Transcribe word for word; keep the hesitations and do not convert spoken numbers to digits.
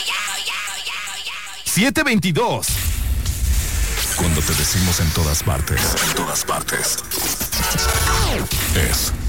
siete veintidós. Cuando te decimos en todas partes, en todas partes, es